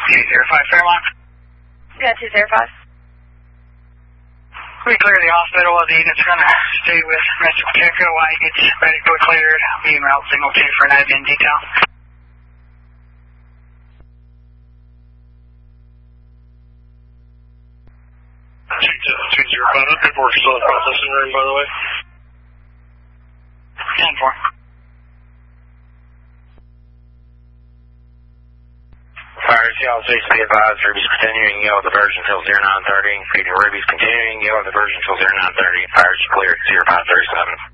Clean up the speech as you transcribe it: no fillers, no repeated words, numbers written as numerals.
205 Fairmont. Yeah, 205. We clear the hospital. The unit's going to stay with Mr. Pacheco while he gets medically cleared. Be en route signal 2 for an admin detail. Paperwork still in processing room, by the way. 10-4. Fires, y'all, please be advised, Ruby's continuing yellow diversion until 0930. Feeding Ruby's continuing yellow diversion until 0930. Fires cleared 0537.